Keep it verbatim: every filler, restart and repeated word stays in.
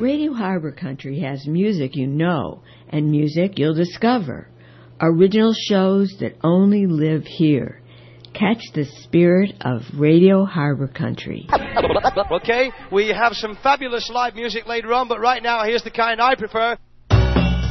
Radio Harbor Country has music you know and music you'll discover. Original shows that only live here. Catch the spirit of Radio Harbor Country. Okay, we have some fabulous live music later on, but right now, here's the kind I prefer.